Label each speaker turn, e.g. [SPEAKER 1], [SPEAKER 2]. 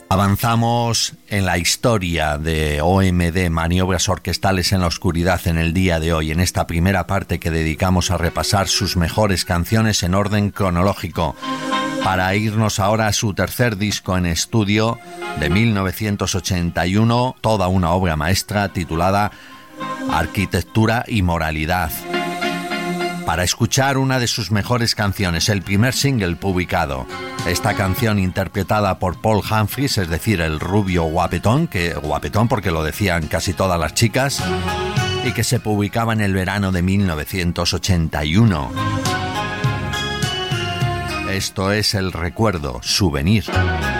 [SPEAKER 1] Avanzamos en la historia de OMD, Maniobras Orquestales en la Oscuridad, en el día de hoy, en esta primera parte que dedicamos a repasar sus mejores canciones en orden cronológico, para irnos ahora a su tercer disco en estudio de 1981, toda una obra maestra titulada Arquitectura y Moralidad. Para escuchar una de sus mejores canciones, el primer single publicado. Esta canción interpretada por Paul Humphries, es decir, el rubio guapetón, que guapetón porque lo decían casi todas las chicas, y que se publicaba en el verano de 1981. Esto es El Recuerdo, Souvenir.